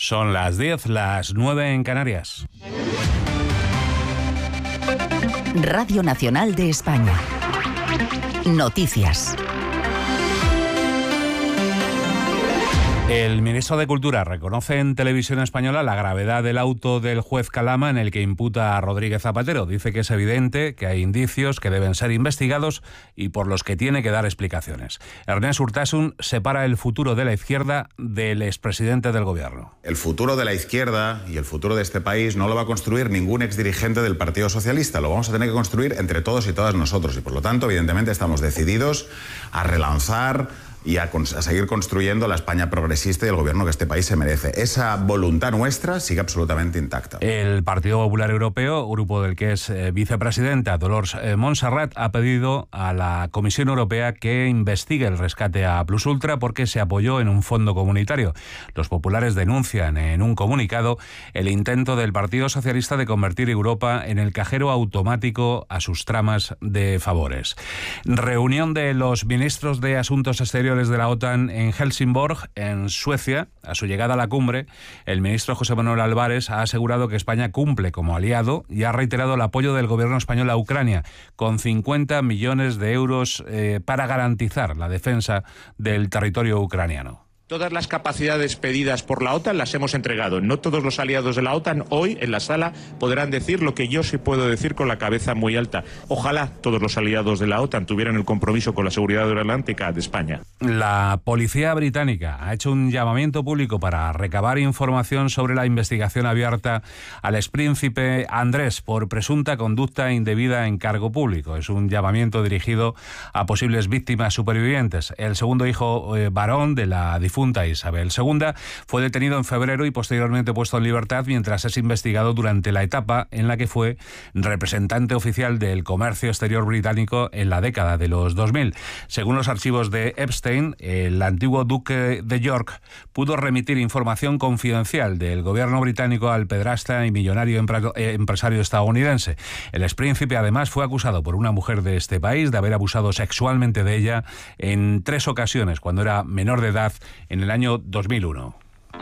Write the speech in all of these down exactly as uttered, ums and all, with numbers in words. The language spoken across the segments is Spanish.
Son las diez, las nueve en Canarias. Radio Nacional de España. Noticias. El ministro de Cultura reconoce en Televisión Española la gravedad del auto del juez Calama en el que imputa a Rodríguez Zapatero. Dice que es evidente que hay indicios que deben ser investigados y por los que tiene que dar explicaciones. Ernest Urtasun separa el futuro de la izquierda del expresidente del gobierno. El futuro de la izquierda y el futuro de este país no lo va a construir ningún exdirigente del Partido Socialista. Lo vamos a tener que construir entre todos y todas nosotros. Y por lo tanto, evidentemente, estamos decididos a relanzar y a, a seguir construyendo la España progresista y el gobierno que este país se merece. Esa voluntad nuestra sigue absolutamente intacta. El Partido Popular Europeo, grupo del que es eh, vicepresidenta Dolors eh, Montserrat, ha pedido a la Comisión Europea que investigue el rescate a Plus Ultra porque se apoyó en un fondo comunitario. Los populares denuncian en un comunicado el intento del Partido Socialista de convertir Europa en el cajero automático a sus tramas de favores. Reunión de los ministros de Asuntos Exteriores de la OTAN en Helsingborg, en Suecia. A su llegada a la cumbre, el ministro José Manuel Álvarez ha asegurado que España cumple como aliado y ha reiterado el apoyo del gobierno español a Ucrania, con cincuenta millones de euros eh, para garantizar la defensa del territorio ucraniano. Todas las capacidades pedidas por la OTAN las hemos entregado. No todos los aliados de la OTAN hoy en la sala podrán decir lo que yo sí puedo decir con la cabeza muy alta. Ojalá todos los aliados de la OTAN tuvieran el compromiso con la seguridad aeronáutica de España. La policía británica ha hecho un llamamiento público para recabar información sobre la investigación abierta al expríncipe Andrés por presunta conducta indebida en cargo público. Es un llamamiento dirigido a posibles víctimas supervivientes. El segundo hijo eh, varón de la difunta Isabel segunda fue detenido en febrero y posteriormente puesto en libertad mientras es investigado durante la etapa en la que fue representante oficial del comercio exterior británico en la década de los dos mil. Según los archivos de Epstein, el antiguo duque de York pudo remitir información confidencial del gobierno británico al pedrasta y millonario empresario estadounidense. El expríncipe además fue acusado por una mujer de este país de haber abusado sexualmente de ella en tres ocasiones cuando era menor de edad en el año dos mil uno.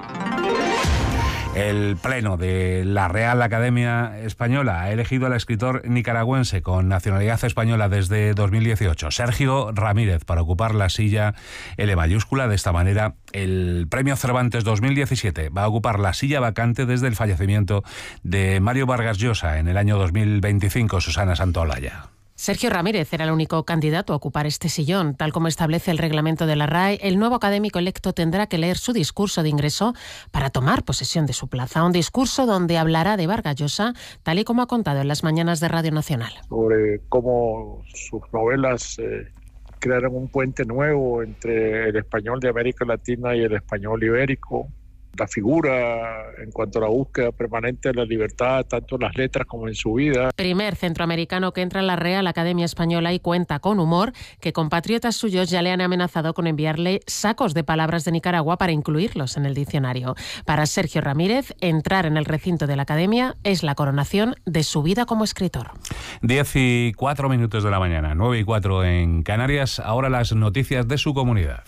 El Pleno de la Real Academia Española ha elegido al escritor nicaragüense con nacionalidad española desde dos mil dieciocho, Sergio Ramírez, para ocupar la silla L mayúscula. De esta manera, el Premio Cervantes dos mil diecisiete va a ocupar la silla vacante desde el fallecimiento de Mario Vargas Llosa en el año dos mil veinticinco, Susana Santaolalla. Sergio Ramírez era el único candidato a ocupar este sillón. Tal como establece el reglamento de la R A E, el nuevo académico electo tendrá que leer su discurso de ingreso para tomar posesión de su plaza. Un discurso donde hablará de Vargas Llosa, tal y como ha contado en las mañanas de Radio Nacional. Sobre cómo sus novelas eh, crearon un puente nuevo entre el español de América Latina y el español ibérico. La figura en cuanto a la búsqueda permanente de la libertad, tanto en las letras como en su vida. Primer centroamericano que entra en la Real Academia Española y cuenta con humor que compatriotas suyos ya le han amenazado con enviarle sacos de palabras de Nicaragua para incluirlos en el diccionario. Para Sergio Ramírez, entrar en el recinto de la Academia es la coronación de su vida como escritor. Diez y cuatro minutos de la mañana, nueve y cuatro en Canarias. Ahora las noticias de su comunidad.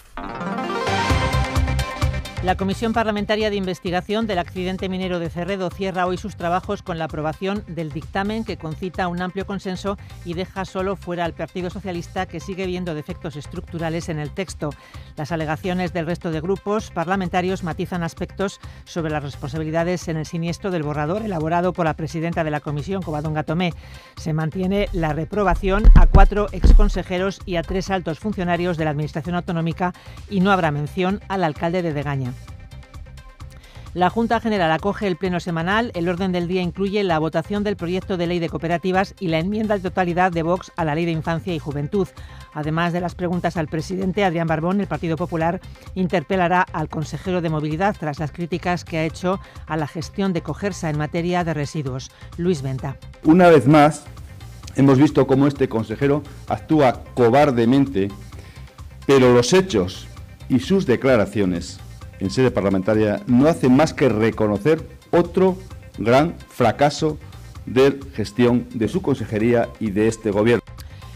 La Comisión Parlamentaria de Investigación del accidente minero de Cerredo cierra hoy sus trabajos con la aprobación del dictamen que concita un amplio consenso y deja solo fuera al Partido Socialista, que sigue viendo defectos estructurales en el texto. Las alegaciones del resto de grupos parlamentarios matizan aspectos sobre las responsabilidades en el siniestro del borrador elaborado por la presidenta de la Comisión, Covadonga Tomé. Se mantiene la reprobación a cuatro exconsejeros y a tres altos funcionarios de la Administración Autonómica y no habrá mención al alcalde de Degaña. La Junta General acoge el pleno semanal. El orden del día incluye la votación del proyecto de ley de cooperativas y la enmienda de totalidad de Vox a la Ley de Infancia y Juventud. Además de las preguntas al presidente, Adrián Barbón, el Partido Popular, interpelará al consejero de Movilidad tras las críticas que ha hecho a la gestión de Cogersa en materia de residuos. Luis Venta. Una vez más, hemos visto cómo este consejero actúa cobardemente, pero los hechos y sus declaraciones en sede parlamentaria no hace más que reconocer otro gran fracaso de gestión de su consejería y de este gobierno.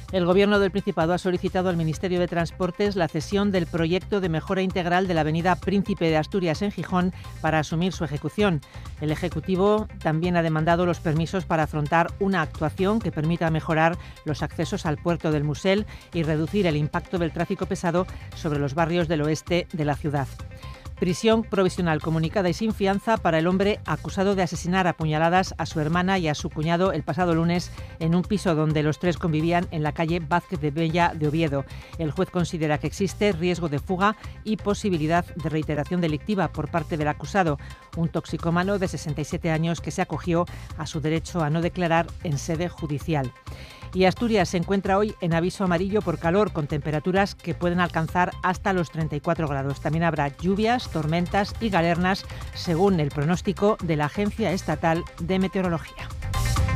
El Gobierno del Principado ha solicitado al Ministerio de Transportes la cesión del proyecto de mejora integral de la avenida Príncipe de Asturias en Gijón para asumir su ejecución. El Ejecutivo también ha demandado los permisos para afrontar una actuación que permita mejorar los accesos al puerto del Musel y reducir el impacto del tráfico pesado sobre los barrios del oeste de la ciudad. Prisión provisional comunicada y sin fianza para el hombre acusado de asesinar a puñaladas a su hermana y a su cuñado el pasado lunes en un piso donde los tres convivían en la calle Vázquez de Bella de Oviedo. El juez considera que existe riesgo de fuga y posibilidad de reiteración delictiva por parte del acusado, un toxicómano de sesenta y siete años que se acogió a su derecho a no declarar en sede judicial. Y Asturias se encuentra hoy en aviso amarillo por calor, con temperaturas que pueden alcanzar hasta los treinta y cuatro grados. También habrá lluvias, tormentas y galernas, según el pronóstico de la Agencia Estatal de Meteorología.